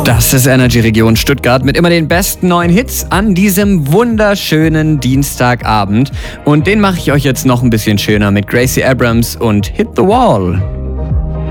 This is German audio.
Das ist Energy Region Stuttgart mit immer den besten neuen Hits an diesem wunderschönen Dienstagabend. Und den mache ich euch jetzt noch ein bisschen schöner mit Gracie Abrams und Hit the Wall.